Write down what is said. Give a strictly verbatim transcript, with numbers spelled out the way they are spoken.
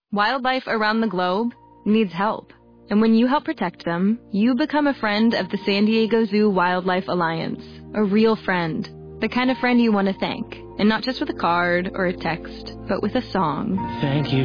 Wildlife around the globe needs help. And when you help protect them, you become a friend of the San Diego Zoo Wildlife Alliance. A real friend. The kind of friend you want to thank. And not just with a card or a text, but with a song. Thank you